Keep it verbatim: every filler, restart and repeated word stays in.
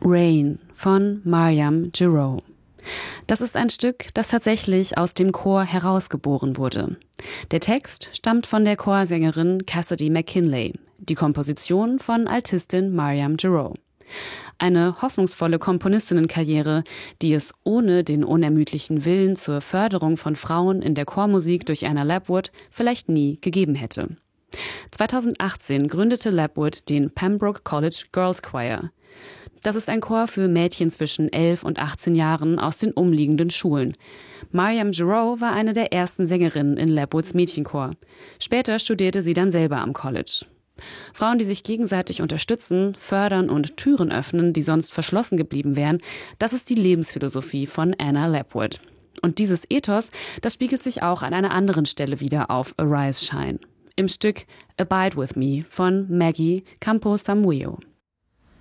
Rain von Maryam Giraud. Das ist ein Stück, das tatsächlich aus dem Chor herausgeboren wurde. Der Text stammt von der Chorsängerin Cassidy McKinley, die Komposition von Altistin Maryam Giraud. Eine hoffnungsvolle Komponistinnenkarriere, die es ohne den unermüdlichen Willen zur Förderung von Frauen in der Chormusik durch Anna Lapwood vielleicht nie gegeben hätte. zweitausendachtzehn gründete Lapwood den Pembroke College Girls Choir. Das ist ein Chor für Mädchen zwischen elf und achtzehn Jahren aus den umliegenden Schulen. Maryam Giraud war eine der ersten Sängerinnen in Lapwoods Mädchenchor. Später studierte sie dann selber am College. Frauen, die sich gegenseitig unterstützen, fördern und Türen öffnen, die sonst verschlossen geblieben wären, das ist die Lebensphilosophie von Anna Lapwood. Und dieses Ethos, das spiegelt sich auch an einer anderen Stelle wieder auf Arise Shine, im Stück Abide With Me von Maggie Camposammuio.